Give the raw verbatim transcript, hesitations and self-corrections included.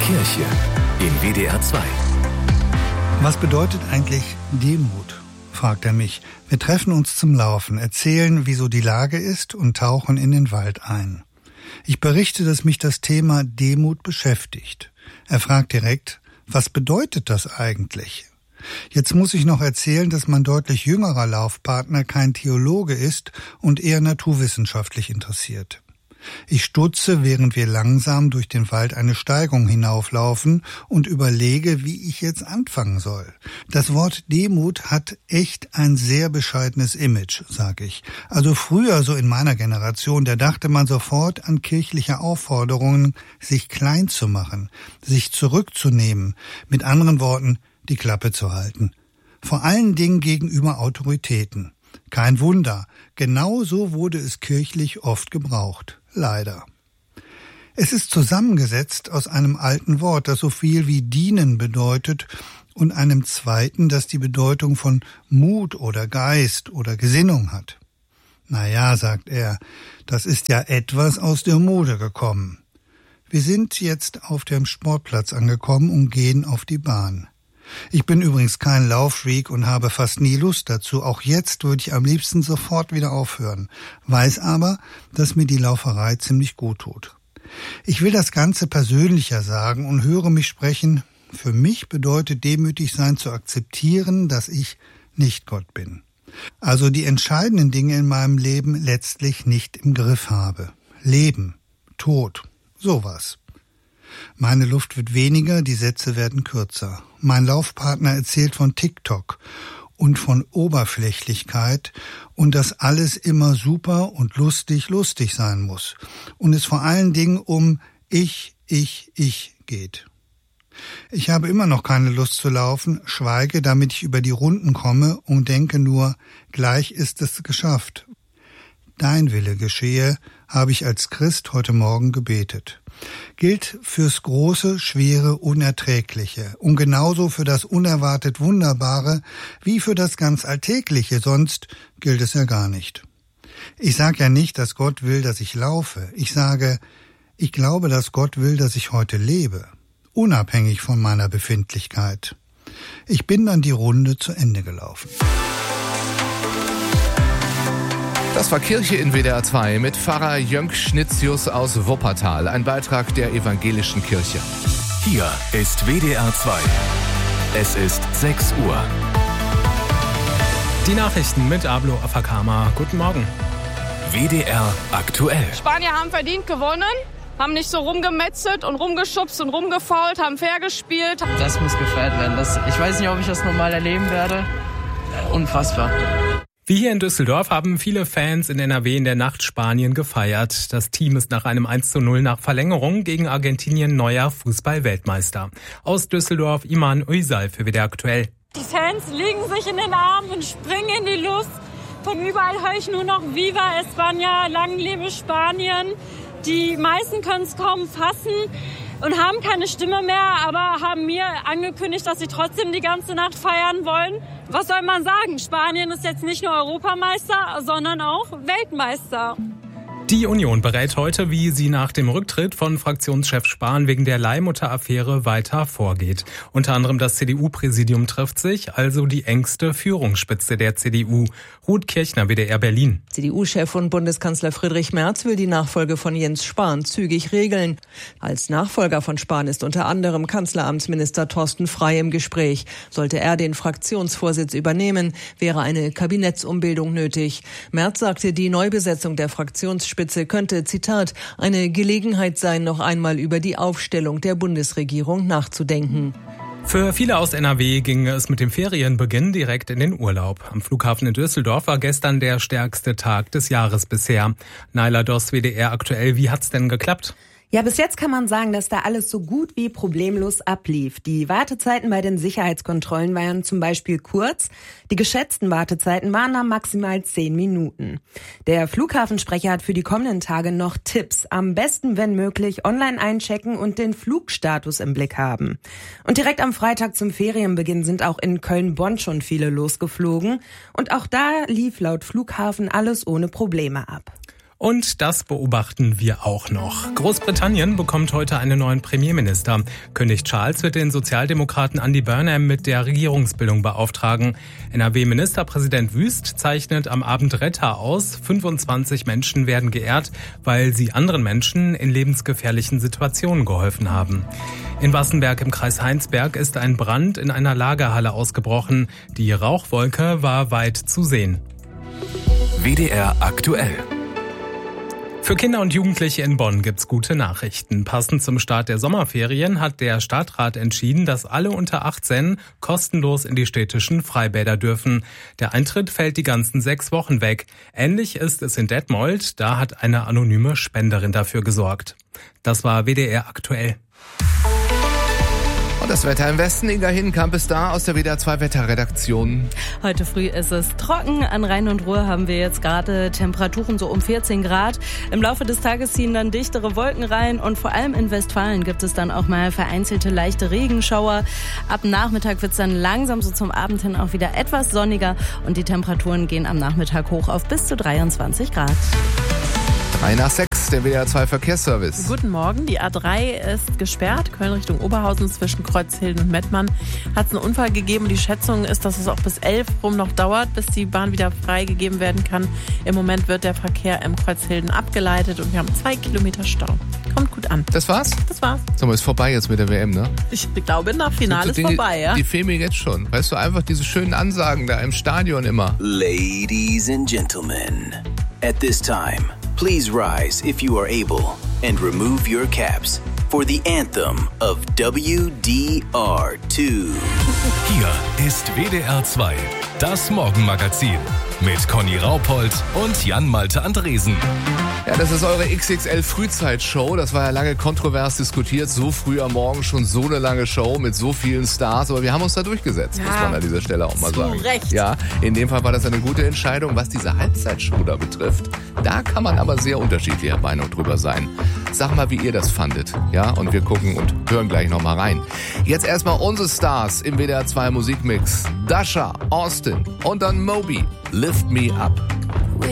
Kirche in W D R zwei. Was bedeutet eigentlich Demut? Fragt er mich. Wir treffen uns zum Laufen, erzählen, wieso die Lage ist und tauchen in den Wald ein. Ich berichte, dass mich das Thema Demut beschäftigt. Er fragt direkt, was bedeutet das eigentlich? Jetzt muss ich noch erzählen, dass mein deutlich jüngerer Laufpartner kein Theologe ist und eher naturwissenschaftlich interessiert. Ich stutze, während wir langsam durch den Wald eine Steigung hinauflaufen und überlege, wie ich jetzt anfangen soll. Das Wort Demut hat echt ein sehr bescheidenes Image, sag ich. Also früher, so in meiner Generation, da dachte man sofort an kirchliche Aufforderungen, sich klein zu machen, sich zurückzunehmen, mit anderen Worten, die Klappe zu halten. Vor allen Dingen gegenüber Autoritäten. Kein Wunder, genauso wurde es kirchlich oft gebraucht. Leider. Es ist zusammengesetzt aus einem alten Wort, das so viel wie dienen bedeutet, und einem zweiten, das die Bedeutung von Mut oder Geist oder Gesinnung hat. Na ja, sagt er, das ist ja etwas aus der Mode gekommen. Wir sind jetzt auf dem Sportplatz angekommen und gehen auf die Bahn. Ich bin übrigens kein Lauffreak und habe fast nie Lust dazu. Auch jetzt würde ich am liebsten sofort wieder aufhören. Weiß aber, dass mir die Lauferei ziemlich gut tut. Ich will das Ganze persönlicher sagen und höre mich sprechen. Für mich bedeutet demütig sein zu akzeptieren, dass ich nicht Gott bin. Also die entscheidenden Dinge in meinem Leben letztlich nicht im Griff habe. Leben, Tod, sowas. Meine Luft wird weniger, die Sätze werden kürzer. Mein Laufpartner erzählt von TikTok und von Oberflächlichkeit und dass alles immer super und lustig, lustig sein muss. Und es vor allen Dingen um ich, ich, ich geht. Ich habe immer noch keine Lust zu laufen, schweige, damit ich über die Runden komme und denke nur, gleich ist es geschafft. Dein Wille geschehe, habe ich als Christ heute Morgen gebetet. Gilt fürs Große, Schwere, Unerträgliche und genauso für das unerwartet Wunderbare wie für das ganz Alltägliche, sonst gilt es ja gar nicht. Ich sage ja nicht, dass Gott will, dass ich laufe. Ich sage, ich glaube, dass Gott will, dass ich heute lebe, unabhängig von meiner Befindlichkeit. Ich bin dann die Runde zu Ende gelaufen. Das war Kirche in W D R zwei mit Pfarrer Jönk Schnitzius aus Wuppertal. Ein Beitrag der evangelischen Kirche. Hier ist W D R zwei. Es ist sechs Uhr. Die Nachrichten mit Ablo Afakama. Guten Morgen. W D R aktuell. Spanier haben verdient gewonnen, haben nicht so rumgemetzelt und rumgeschubst und rumgefault, haben fair gespielt. Das muss gefeiert werden. Das, ich weiß nicht, ob ich das nochmal erleben werde. Unfassbar. Wie hier in Düsseldorf haben viele Fans in N R W in der Nacht Spanien gefeiert. Das Team ist nach einem eins zu null nach Verlängerung gegen Argentinien neuer Fußball-Weltmeister. Aus Düsseldorf Iman Uysal für W D R aktuell. Die Fans liegen sich in den Armen und springen in die Luft. Von überall höre ich nur noch Viva España, lang lebe Spanien. Die meisten können es kaum fassen und haben keine Stimme mehr, aber haben mir angekündigt, dass sie trotzdem die ganze Nacht feiern wollen. Was soll man sagen? Spanien ist jetzt nicht nur Europameister, sondern auch Weltmeister. Die Union berät heute, wie sie nach dem Rücktritt von Fraktionschef Spahn wegen der Leihmutter-Affäre weiter vorgeht. Unter anderem das C D U-Präsidium trifft sich, also die engste Führungsspitze der C D U. Ruth Kirchner, W D R Berlin. C D U-Chef und Bundeskanzler Friedrich Merz will die Nachfolge von Jens Spahn zügig regeln. Als Nachfolger von Spahn ist unter anderem Kanzleramtsminister Thorsten Frey im Gespräch. Sollte er den Fraktionsvorsitz übernehmen, wäre eine Kabinettsumbildung nötig. Merz sagte, die Neubesetzung der Fraktionsspitze könnte, Zitat, eine Gelegenheit sein, noch einmal über die Aufstellung der Bundesregierung nachzudenken. Für viele aus N R W ging es mit dem Ferienbeginn direkt in den Urlaub. Am Flughafen in Düsseldorf war gestern der stärkste Tag des Jahres bisher. Naila Doss, W D R aktuell, wie hat's denn geklappt? Ja, bis jetzt kann man sagen, dass da alles so gut wie problemlos ablief. Die Wartezeiten bei den Sicherheitskontrollen waren zum Beispiel kurz. Die geschätzten Wartezeiten waren dann maximal zehn Minuten. Der Flughafensprecher hat für die kommenden Tage noch Tipps. Am besten, wenn möglich, online einchecken und den Flugstatus im Blick haben. Und direkt am Freitag zum Ferienbeginn sind auch in Köln-Bonn schon viele losgeflogen. Und auch da lief laut Flughafen alles ohne Probleme ab. Und das beobachten wir auch noch. Großbritannien bekommt heute einen neuen Premierminister. König Charles wird den Sozialdemokraten Andy Burnham mit der Regierungsbildung beauftragen. N R W-Ministerpräsident Wüst zeichnet am Abend Retter aus. fünfundzwanzig Menschen werden geehrt, weil sie anderen Menschen in lebensgefährlichen Situationen geholfen haben. In Wassenberg im Kreis Heinsberg ist ein Brand in einer Lagerhalle ausgebrochen. Die Rauchwolke war weit zu sehen. W D R aktuell. Für Kinder und Jugendliche in Bonn gibt's gute Nachrichten. Passend zum Start der Sommerferien hat der Stadtrat entschieden, dass alle unter achtzehn kostenlos in die städtischen Freibäder dürfen. Der Eintritt fällt die ganzen sechs Wochen weg. Ähnlich ist es in Detmold. Da hat eine anonyme Spenderin dafür gesorgt. Das war W D R aktuell. Und das Wetter im Westen, Inga Hinkamp ist da aus der W D R zwei Wetterredaktion. Heute früh ist es trocken. An Rhein und Ruhr haben wir jetzt gerade Temperaturen so um vierzehn Grad. Im Laufe des Tages ziehen dann dichtere Wolken rein und vor allem in Westfalen gibt es dann auch mal vereinzelte leichte Regenschauer. Ab Nachmittag wird es dann langsam so zum Abend hin auch wieder etwas sonniger und die Temperaturen gehen am Nachmittag hoch auf bis zu dreiundzwanzig Grad. drei nach sechs, der W D R zwei Verkehrsservice. Guten Morgen, die A drei ist gesperrt, Köln Richtung Oberhausen zwischen Kreuzhilden und Mettmann. Hat es einen Unfall gegeben und die Schätzung ist, dass es auch bis elf rum noch dauert, bis die Bahn wieder freigegeben werden kann. Im Moment wird der Verkehr im Kreuzhilden abgeleitet und wir haben zwei Kilometer Stau. Kommt gut an. Das war's? Das war's. Sag mal, ist vorbei jetzt mit der W M, ne? Ich glaube, nach Finale ist Dinge, vorbei, ja? Die fehlen mir jetzt schon. Weißt du, einfach diese schönen Ansagen da im Stadion immer. Ladies and Gentlemen, at this time, please rise if you are able and remove your caps for the anthem of W D R zwei. Hier ist W D R zwei, das Morgenmagazin mit Conny Raupold und Jan-Malte Andresen. Ja, das ist eure X X L-Frühzeitshow. Das war ja lange kontrovers diskutiert. So früh am Morgen schon so eine lange Show mit so vielen Stars. Aber wir haben uns da durchgesetzt, ja, muss man an dieser Stelle auch mal sagen. Recht. Ja, in dem Fall war das eine gute Entscheidung, was diese Halbzeitshow da betrifft. Da kann man aber sehr unterschiedlicher Meinung drüber sein. Sag mal, wie ihr das fandet. Ja, und wir gucken und hören gleich nochmal rein. Jetzt erstmal unsere Stars im W D R zwei Musikmix. Dasha, Austin und dann Moby. Lift Me Up.